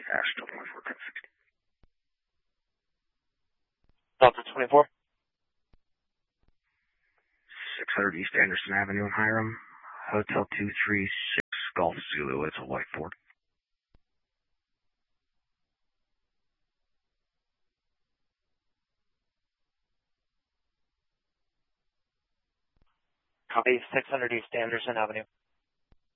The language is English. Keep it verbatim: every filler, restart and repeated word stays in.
Dash double one four ten sixty. Delta twenty-four. six hundred East Anderson Avenue in Hiram. Hotel two three six Golf Zulu. It's a white Ford. Copy, six hundred East Anderson Avenue.